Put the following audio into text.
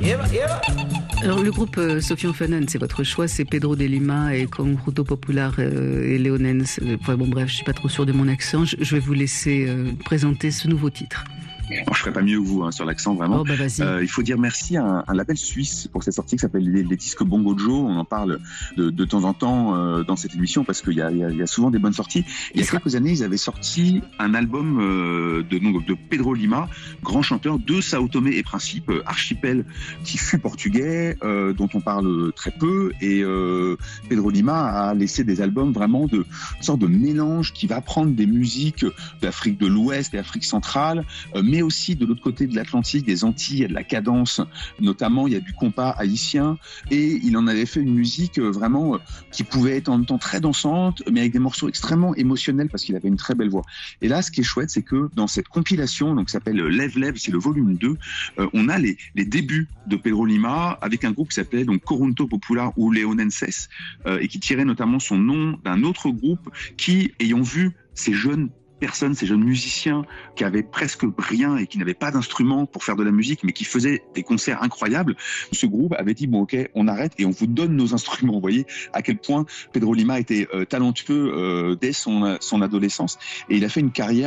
Alors le groupe Sofian Fanan, c'est votre choix, c'est Pedro de Lima et Conjunto Popular et Leonens. Enfin, bon bref, je suis pas trop sûre de mon accent. Je vais vous laisser présenter ce nouveau titre. Bon, je ferai pas mieux que vous sur l'accent, vraiment. Oh, bah, vas-y. Il faut dire merci à un label suisse pour cette sortie qui s'appelle les disques Bongo Joe. On en parle de temps en temps dans cette émission parce qu'il y a souvent des bonnes sorties. Il y a quelques années, ils avaient sorti un album de Pedro Lima, grand chanteur de Sao Tomé et Principe, Archipel, qui fut portugais, dont on parle très peu. Et Pedro Lima a laissé des albums vraiment de une sorte de mélange qui va prendre des musiques d'Afrique de l'Ouest et Afrique centrale, mais aussi de l'autre côté de l'Atlantique, des Antilles, il y a de la cadence, notamment il y a du compas haïtien, et il en avait fait une musique vraiment qui pouvait être en même temps très dansante, mais avec des morceaux extrêmement émotionnels parce qu'il avait une très belle voix. Et là, ce qui est chouette, c'est que dans cette compilation, donc qui s'appelle Lève Lève, c'est le volume 2, on a les débuts de Pedro Lima avec un groupe qui s'appelait donc Conjunto Popular ou Leonenses, et qui tirait notamment son nom d'un autre groupe qui, ayant vu ces jeunes musiciens qui avaient presque rien et qui n'avaient pas d'instrument pour faire de la musique, mais qui faisaient des concerts incroyables, ce groupe avait dit bon ok, on arrête et on vous donne nos instruments. Vous voyez à quel point Pedro Lima était talentueux dès son adolescence, et il a fait une carrière